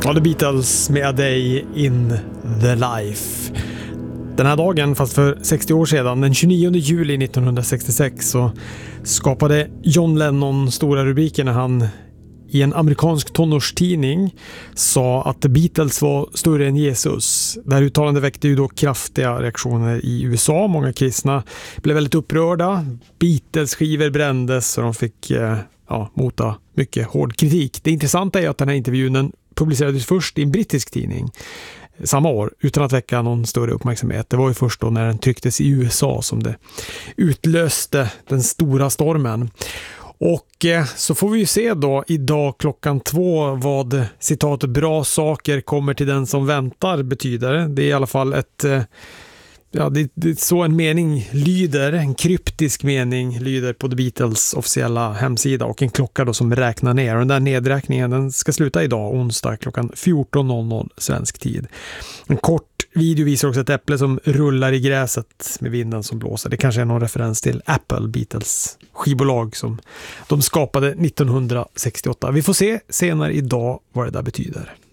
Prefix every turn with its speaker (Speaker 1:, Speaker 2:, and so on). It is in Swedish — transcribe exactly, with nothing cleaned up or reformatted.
Speaker 1: Ja, The Beatles med A Day in the Life. Den här dagen, fast för sextio år sedan, den tjugonionde juli nittonhundrasextiosex, så skapade John Lennon stora rubriker när han i en amerikansk tonårstidning sa att The Beatles var större än Jesus. Det här uttalandet väckte ju då kraftiga reaktioner i U S A. Många kristna blev väldigt upprörda. Beatles-skivor brändes och de fick eh, ja, mota mycket hård kritik. Det intressanta är att den här intervjun den publicerades först i en brittisk tidning samma år utan att väcka någon större uppmärksamhet. Det var ju först då när den trycktes i U S A som det utlöste den stora stormen. Och eh, så får vi ju se då idag klockan två vad citatet bra saker kommer till den som väntar betyder. Det är i alla fall ett eh, ja, det, det är så en mening lyder, en kryptisk mening lyder på The Beatles officiella hemsida och en klocka då som räknar ner. Och den där nedräkningen den ska sluta idag, onsdag klockan fjorton noll noll svensk tid. En kort video visar också ett äpple som rullar i gräset med vinden som blåser. Det kanske är någon referens till Apple, Beatles skivbolag som de skapade nittonhundrasextioåtta. Vi får se senare idag vad det där betyder.